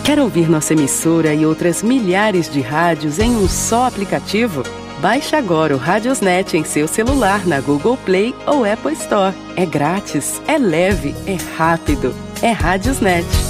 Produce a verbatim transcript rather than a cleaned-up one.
Quer ouvir nossa emissora e outras milhares de rádios em um só aplicativo? Baixe agora o Radiosnet em seu celular na Google Play ou Apple Store. É grátis, é leve, é rápido. É Radiosnet.